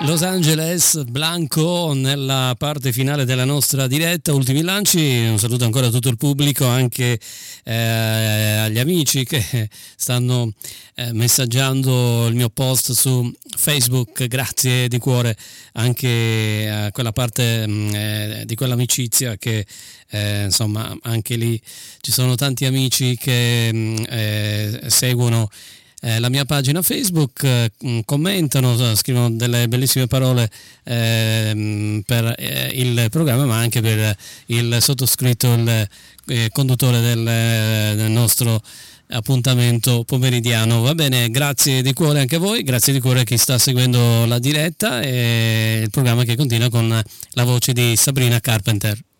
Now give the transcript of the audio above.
Los Angeles, Blanco nella parte finale della nostra diretta, ultimi lanci. Un saluto ancora a tutto il pubblico, anche agli amici che stanno messaggiando il mio post su Facebook. Grazie di cuore anche a quella parte di quell'amicizia che insomma anche lì ci sono tanti amici che seguono la mia pagina Facebook, commentano, scrivono delle bellissime parole per il programma, ma anche per il sottoscritto, il conduttore del nostro appuntamento pomeridiano. Va bene, grazie di cuore anche a voi, grazie di cuore a chi sta seguendo la diretta e il programma che continua con la voce di Sabrina Carpenter.